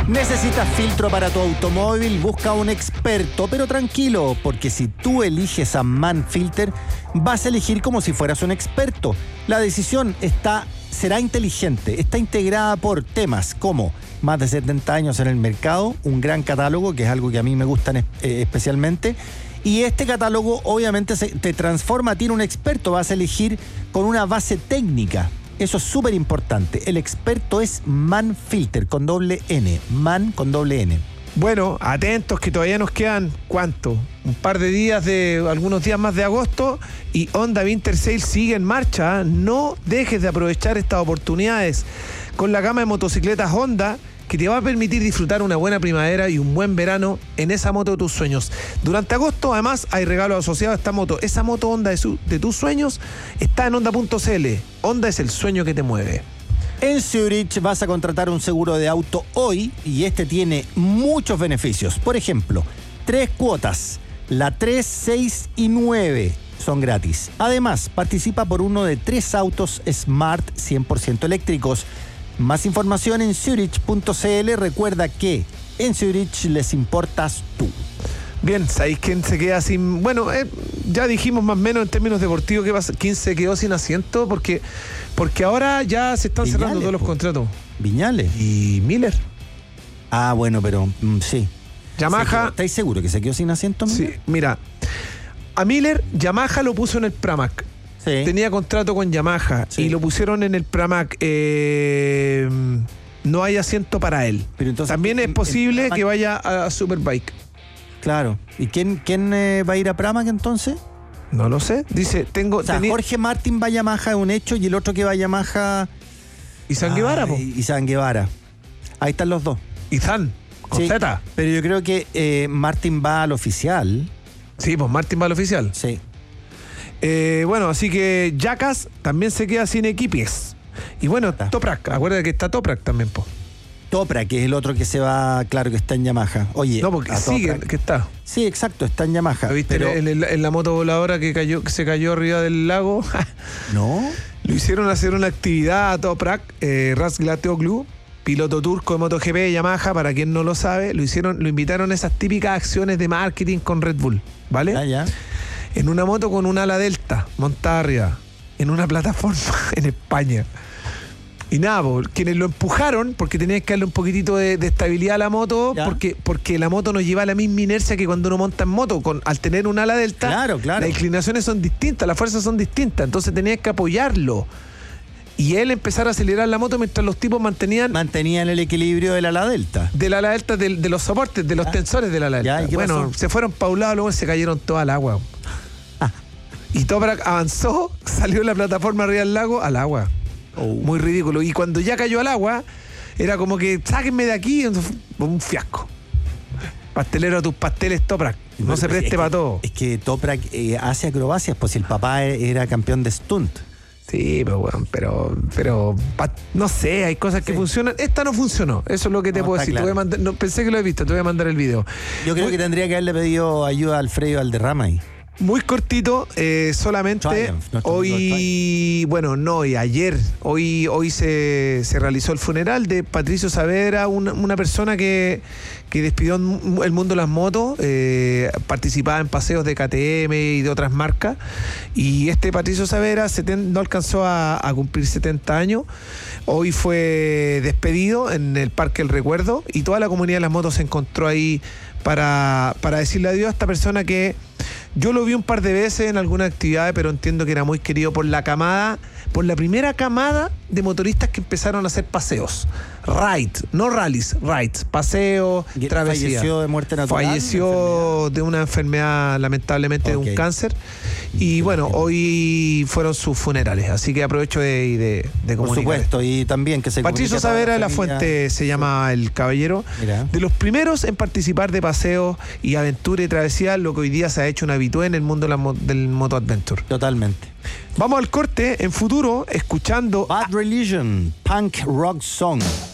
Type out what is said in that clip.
¿Necesitas filtro para tu automóvil? Busca a un experto, pero tranquilo, porque si tú eliges a Manfilter, vas a elegir como si fueras un experto. La decisión será inteligente, está integrada por temas como más de 70 años en el mercado, un gran catálogo, que es algo que a mí me gusta especialmente, y este catálogo obviamente te transforma a ti en un experto. Vas a elegir con una base técnica. Eso es súper importante. El experto es Manfilter, con doble N. Man con doble N. Bueno, atentos que todavía nos quedan, ¿cuánto? Un par de días, algunos días más de agosto, y Honda Winter Sale sigue en marcha. No dejes de aprovechar estas oportunidades con la gama de motocicletas Honda, que te va a permitir disfrutar una buena primavera y un buen verano en esa moto de tus sueños. Durante agosto, además, hay regalos asociados a esta moto. Esa moto Honda de tus sueños está en Honda.cl. Honda es el sueño que te mueve. En Zurich vas a contratar un seguro de auto hoy y este tiene muchos beneficios. Por ejemplo, 3 cuotas, la 3, 6 y 9 son gratis. Además, participa por uno de 3 autos Smart 100% eléctricos. Más información en Zurich.cl. Recuerda que en Zurich les importas tú. Bien, ¿sabéis quién se queda sin...? Bueno, ya dijimos más o menos en términos deportivos quién se quedó sin asiento, porque ahora ya se están cerrando todos los contratos. Viñales. Y Miller. Ah, bueno, pero sí. Yamaha... ¿Estáis seguros que se quedó sin asiento, Miller? Sí, mira. A Miller, Yamaha lo puso en el Pramac. Sí. Tenía contrato con Yamaha, sí, y lo pusieron en el Pramac. No hay asiento para él. Pero entonces, también es posible que vaya a Superbike. Claro. ¿Y quién va a ir a Pramac entonces? No lo sé. Dice, Jorge Martín va a Yamaha, es un hecho, y el otro que va a Yamaha... Izan Guevara, po. Izan Guevara. Ahí están los dos. Izan, con Z. Pero yo creo que Martín va al oficial. Sí, pues Martín va al oficial. Sí. Bueno, así que Jackass también se queda sin equipes. Y bueno, Toprak, acuérdate que está Toprak también, po. Toprak, que es el otro que se va, claro, que está en Yamaha. Oye, no, porque sigue, que está. Sí, exacto, está en Yamaha. ¿Lo viste en la moto voladora que se cayó arriba del lago? No. Lo hicieron hacer una actividad a Toprak, Razgatlioglu, piloto turco de MotoGP de Yamaha, para quien no lo sabe, lo invitaron a esas típicas acciones de marketing con Red Bull, ¿vale? Ah, ya. En una moto con un ala delta, montada arriba, en una plataforma en España. Y nada, quienes lo empujaron, porque tenían que darle un poquitito de estabilidad a la moto, porque la moto no lleva la misma inercia que cuando uno monta en moto. Al tener un ala delta, claro. Las inclinaciones son distintas, las fuerzas son distintas, entonces tenías que apoyarlo. Y él empezar a acelerar la moto mientras los tipos mantenían el equilibrio del ala delta. Del ala delta, de los soportes, de los tensores del ala delta. Bueno, se fueron pa' un lado, luego se cayeron todas al agua. Y Toprak avanzó, salió de la plataforma arriba del lago al agua. Muy ridículo. Y cuando ya cayó al agua, era como que sáquenme de aquí. Un fiasco. Pastelero a tus pasteles, Toprak. No se preste para todo. Es que Toprak hace acrobacias, pues si el papá era campeón de stunt. Sí, pero no sé, hay cosas que funcionan. Esta no funcionó, eso es lo que te puedo decir. Claro. Pensé que lo he visto, te voy a mandar el video. Yo creo que tendría que haberle pedido ayuda a Alfredo Valderrama ahí. Muy cortito, solamente hoy, ayer, hoy se realizó el funeral de Patricio Saavedra, una persona que despidió el mundo de las motos, participaba en paseos de KTM y de otras marcas, y Patricio Saavedra no alcanzó a cumplir 70 años, hoy fue despedido en el Parque El Recuerdo, y toda la comunidad de las motos se encontró ahí para decirle adiós a esta persona que yo lo vi un par de veces en algunas actividades, pero entiendo que era muy querido por la primera camada de motoristas que empezaron a hacer paseos. No rallies, paseos, travesías. ¿Falleció de muerte natural? Falleció de una enfermedad, lamentablemente, de un cáncer. Y bueno, hoy fueron sus funerales, así que aprovecho de comunicar. Por supuesto, y también que se Patricio Saavedra de la Fuente se llama el caballero. Mira. De los primeros en participar de paseos y aventura y travesía, lo que hoy día se ha hecho un habitué en el mundo del Moto Adventure. Totalmente. Vamos al corte, en futuro, escuchando Bad Religion, Punk Rock Song.